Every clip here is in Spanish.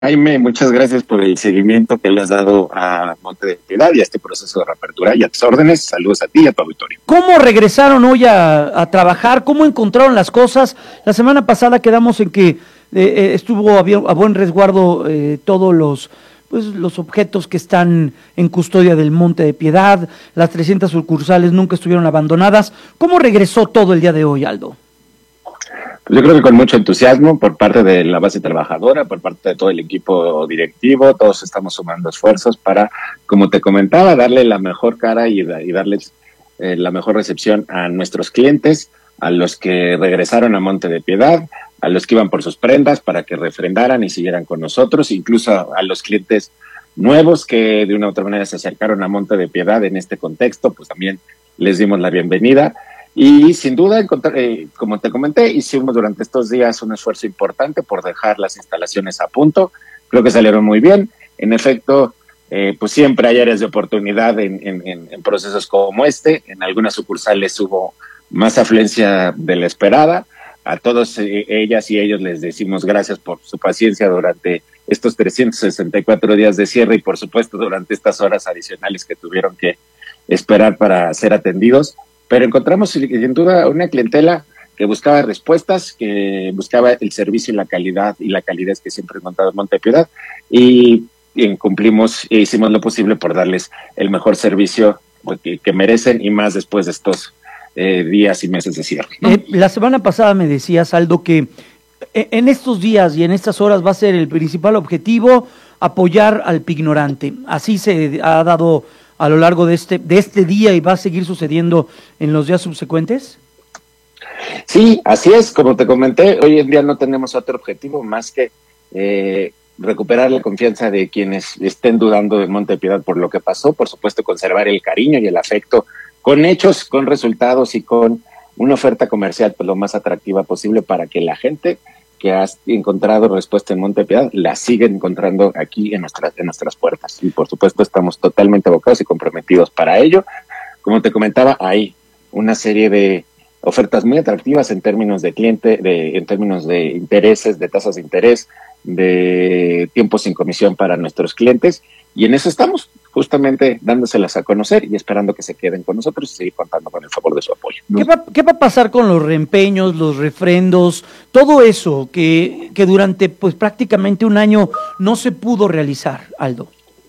Jaime, muchas gracias por el seguimiento que le has dado a Monte de Piedad y a este proceso de reapertura y a tus órdenes. Saludos a ti y a tu auditorio. ¿Cómo regresaron hoy a trabajar? ¿Cómo encontraron las cosas? La semana pasada quedamos en que estuvo a buen resguardo todos los objetos que están en custodia del Monte de Piedad, las 300 sucursales nunca estuvieron abandonadas. ¿Cómo regresó todo el día de hoy, Aldo? Pues yo creo que con mucho entusiasmo por parte de la base trabajadora, por parte de todo el equipo directivo, todos estamos sumando esfuerzos para, como te comentaba, darle la mejor cara y darles la mejor recepción a nuestros clientes, a los que regresaron a Monte de Piedad, a los que iban por sus prendas para que refrendaran y siguieran con nosotros, incluso a los clientes nuevos que de una u otra manera se acercaron a Monte de Piedad en este contexto, pues también les dimos la bienvenida. Y sin duda, como te comenté, hicimos durante estos días un esfuerzo importante por dejar las instalaciones a punto. Creo que salieron muy bien. En efecto, pues siempre hay áreas de oportunidad en procesos como este. En algunas sucursales hubo más afluencia de la esperada. A todos ellas y ellos les decimos gracias por su paciencia durante estos 364 días de cierre y por supuesto durante estas horas adicionales que tuvieron que esperar para ser atendidos. Pero encontramos sin duda una clientela que buscaba respuestas, que buscaba el servicio y la calidez que siempre hemos dado en Monte de Piedad y cumplimos e hicimos lo posible por darles el mejor servicio que merecen y más después de estos días y meses de cierre, ¿no? La semana pasada me decías, Aldo, que en estos días y en estas horas va a ser el principal objetivo apoyar al pignorante. Así se ha dado a lo largo de este día y va a seguir sucediendo en los días subsecuentes. Sí, así es, como te comenté, hoy en día no tenemos otro objetivo más que recuperar la confianza de quienes estén dudando de Monte de Piedad por lo que pasó, por supuesto conservar el cariño y el afecto con hechos, con resultados y con una oferta comercial pues lo más atractiva posible para que la gente que has encontrado respuesta en Monte de Piedad la sigue encontrando aquí en nuestras puertas. Y por supuesto estamos totalmente abocados y comprometidos para ello. Como te comentaba, hay una serie de ofertas muy atractivas en términos de cliente, en términos de intereses, de tasas de interés, de tiempos sin comisión para nuestros clientes. Y en eso estamos, justamente dándoselas a conocer y esperando que se queden con nosotros y seguir contando con el favor de su apoyo, ¿no? ¿Qué va a pasar con los reempeños, los refrendos, todo eso que durante pues prácticamente un año no se pudo realizar, Aldo?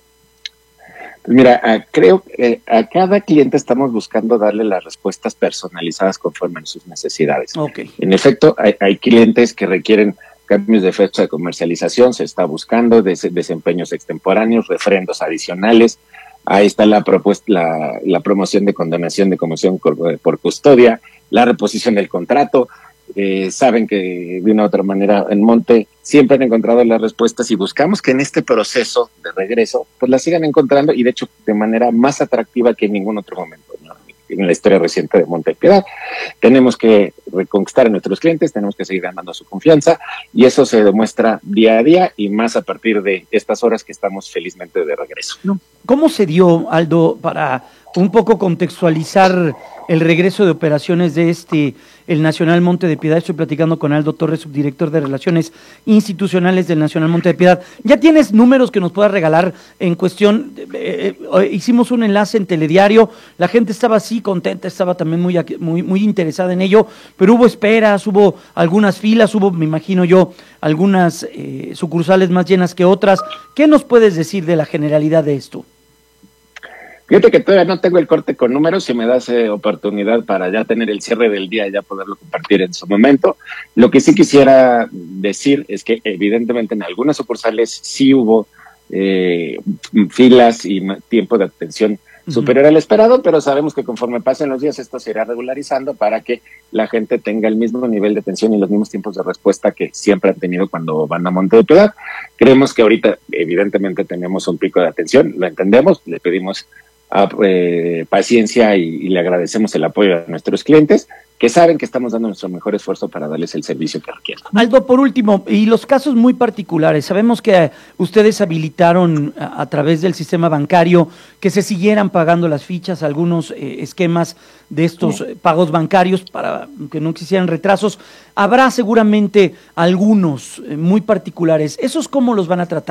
Pues mira, creo que a cada cliente estamos buscando darle las respuestas personalizadas conforme a sus necesidades. Okay. En efecto, hay clientes que requieren cambios de fecha de comercialización, se está buscando desempeños extemporáneos, refrendos adicionales. Ahí está la propuesta, la promoción de condonación de comisión por custodia, la reposición del contrato. Saben que de una u otra manera en Monte siempre han encontrado las respuestas y buscamos que en este proceso de regreso pues las sigan encontrando y de hecho de manera más atractiva que en ningún otro momento, ¿no? En la historia reciente de Monte de Piedad. Tenemos que reconquistar a nuestros clientes, tenemos que seguir ganando su confianza y eso se demuestra día a día y más a partir de estas horas que estamos felizmente de regreso, ¿no? ¿Cómo se dio, Aldo, para un poco contextualizar el regreso de operaciones de el Nacional Monte de Piedad? Estoy platicando con Aldo Torres, subdirector de Relaciones Institucionales del Nacional Monte de Piedad. ¿Ya tienes números que nos puedas regalar en cuestión? Hicimos un enlace en Telediario, la gente estaba así contenta, estaba también muy interesada en ello, pero hubo esperas, hubo algunas filas, hubo, me imagino yo, algunas sucursales más llenas que otras. ¿Qué nos puedes decir de la generalidad de esto? Fíjate que todavía no tengo el corte con números, si me das oportunidad para ya tener el cierre del día y ya poderlo compartir en su momento. Lo que sí quisiera decir es que evidentemente en algunas sucursales sí hubo filas y tiempo de atención superior al esperado, pero sabemos que conforme pasen los días esto se irá regularizando para que la gente tenga el mismo nivel de atención y los mismos tiempos de respuesta que siempre han tenido cuando van a Monte de Piedad. Creemos que ahorita evidentemente tenemos un pico de atención, lo entendemos, le pedimos paciencia y le agradecemos el apoyo a nuestros clientes, que saben que estamos dando nuestro mejor esfuerzo para darles el servicio que requieren. Aldo, por último, y los casos muy particulares, sabemos que ustedes habilitaron a través del sistema bancario que se siguieran pagando las fichas, algunos esquemas de estos pagos bancarios para que no existieran retrasos. Habrá seguramente algunos muy particulares. ¿Esos cómo los van a tratar?